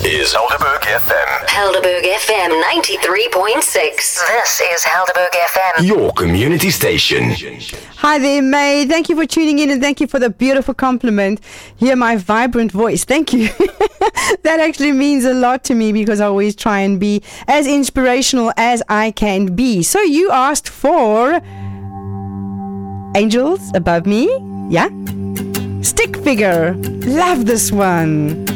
is Helderberg FM. Helderberg FM 93.6. This is Helderberg FM. Your community station. Hi there, May. Thank you for tuning in and thank you for the beautiful compliment. Hear my vibrant voice. Thank you. That actually means a lot to me because I always try and be as inspirational as I can be. So you asked for Angels Above Me. Yeah? Stick Figure. Love this one.